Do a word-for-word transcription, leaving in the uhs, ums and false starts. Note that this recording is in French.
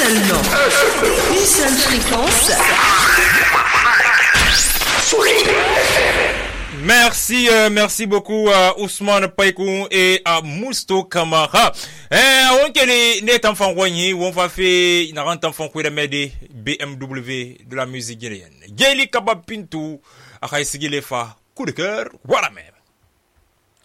seul nom, une seule fréquence. Merci, euh, merci beaucoup à Ousmane Païkou et à Mousto Kamara. Eh, on que les net enfants roigné, on va faire une rente enfant quoi de B M W de la musique guinéenne. Geli Kabab Pintou, à Khaïsigi Lefa, coup de cœur, voilà même.